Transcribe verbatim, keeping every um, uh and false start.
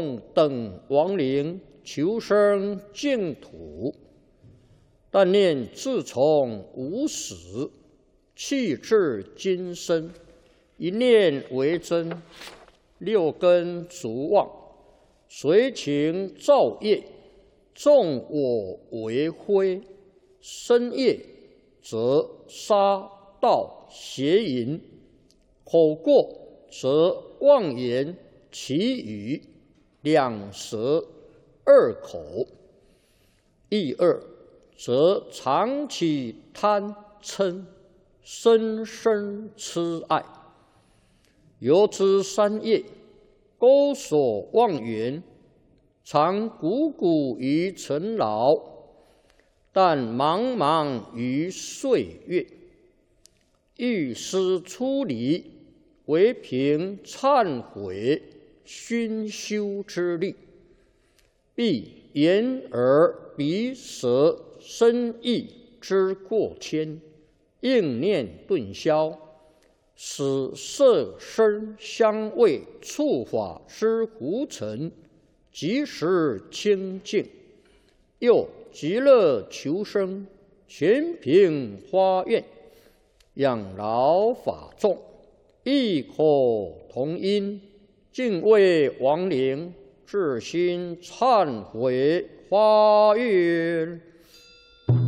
供等亡灵求生净土，但念自从无始，气至今生，一念为真，六根逐妄，随情造业，纵我为非，身业则杀盗邪淫，口过则妄言绮语，两舌二口，意二则常起贪嗔，深深痴爱。由之三业，钩锁妄缘，常汩汩于尘劳，但茫茫于岁月。欲思出离，唯凭忏悔熏修之力，必眼耳鼻舌身意之过愆，应念顿消，使色声香味触法之胡尘即时清净，又极乐求生，全凭发愿，养老法众，异口同音，敬畏亡灵，至心忏悔发愿。